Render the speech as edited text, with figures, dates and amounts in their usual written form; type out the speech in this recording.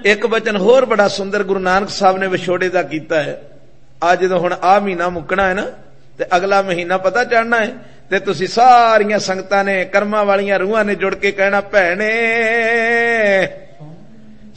ਇੱਕ ਬਚਨ ਹੋਰ ਬੜਾ ਸੁੰਦਰ ਗੁਰੂ ਨਾਨਕ ਸਾਹਿਬ ਨੇ ਵਿਛੋੜੇ ਦਾ ਕੀਤਾ ਹੈ। ਆ ਜਦੋਂ ਹੁਣ ਆਹ ਮਹੀਨਾ ਮੁੱਕਣਾ ਹੈ ਨਾ, ਤੇ ਅਗਲਾ ਮਹੀਨਾ ਪਤਾ ਚੜਨਾ ਹੈ, ਤੇ ਤੁਸੀਂ ਸਾਰੀਆਂ ਸੰਗਤਾਂ ਨੇ, ਕਰਮਾਂ ਵਾਲੀਆਂ ਰੂਹਾਂ ਨੇ ਜੁੜ ਕੇ ਕਹਿਣਾ, ਭੈਣੇ